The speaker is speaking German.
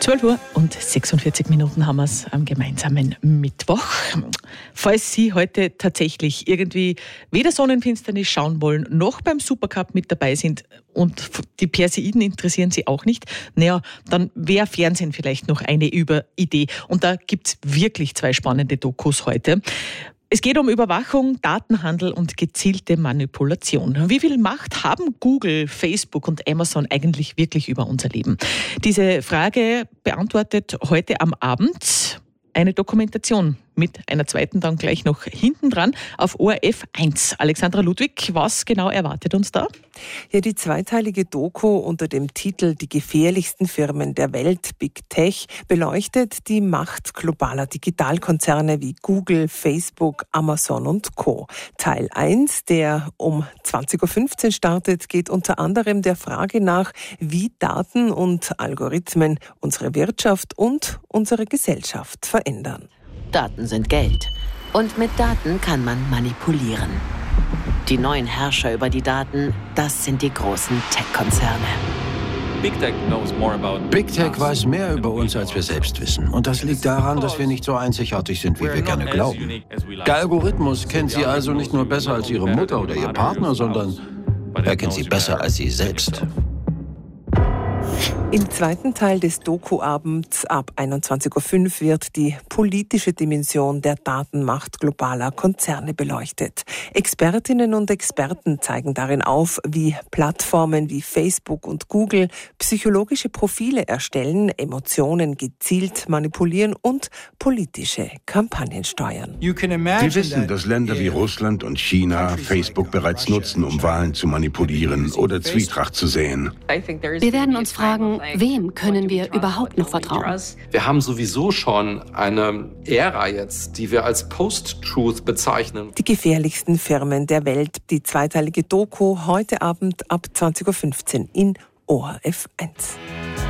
12:46 haben wir es am gemeinsamen Mittwoch. Falls Sie heute tatsächlich irgendwie weder Sonnenfinsternis schauen wollen, noch beim Supercup mit dabei sind und die Perseiden interessieren Sie auch nicht, dann wäre Fernsehen vielleicht noch eine Idee. Und da gibt's wirklich 2 spannende Dokus heute. Es geht um Überwachung, Datenhandel und gezielte Manipulation. Wie viel Macht haben Google, Facebook und Amazon eigentlich wirklich über unser Leben? Diese Frage beantwortet heute am Abend eine Dokumentation mit einer zweiten dann gleich noch hinten dran auf ORF 1. Alexandra Ludwig, was genau erwartet uns da? Ja, die zweiteilige Doku unter dem Titel Die gefährlichsten Firmen der Welt, Big Tech, beleuchtet die Macht globaler Digitalkonzerne wie Google, Facebook, Amazon und Co. Teil 1, der um 20.15 Uhr startet, geht unter anderem der Frage nach, wie Daten und Algorithmen unsere Wirtschaft und unsere Gesellschaft verändern. Daten sind Geld. Und mit Daten kann man manipulieren. Die neuen Herrscher über die Daten, das sind die großen Tech-Konzerne. Big Tech weiß mehr über uns, als wir selbst wissen. Und das liegt daran, dass wir nicht so einzigartig sind, wie wir gerne glauben. Der Algorithmus kennt Sie also nicht nur besser als Ihre Mutter oder Ihr Partner, sondern er kennt Sie besser als Sie selbst. Im zweiten Teil des Doku-Abends ab 21.05 Uhr wird die politische Dimension der Datenmacht globaler Konzerne beleuchtet. Expertinnen und Experten zeigen darin auf, wie Plattformen wie Facebook und Google psychologische Profile erstellen, Emotionen gezielt manipulieren und politische Kampagnen steuern. Wir wissen, dass Länder wie Russland und China Facebook bereits nutzen, um Wahlen zu manipulieren oder Zwietracht zu säen. Wir werden uns fragen, wem können wir überhaupt noch vertrauen? Wir haben sowieso schon eine Ära jetzt, die wir als Post-Truth bezeichnen. Die gefährlichsten Firmen der Welt, die zweiteilige Doku heute Abend ab 20.15 Uhr in ORF 1.